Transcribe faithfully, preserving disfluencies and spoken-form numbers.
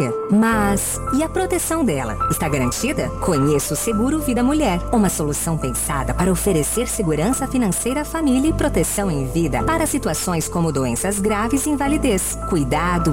família. Mas e a proteção dela? Está garantida? Conheça o Seguro Vida Mulher, uma solução pensada para oferecer segurança financeira à família e proteção em vida para situações como doenças graves e invalidez. Cuidado